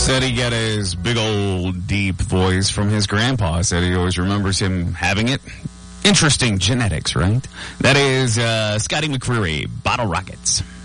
Said he got his big old deep voice from his grandpa. Said he always remembers him having it. Interesting genetics, right? That is Scotty McCreery, Bottle Rockets.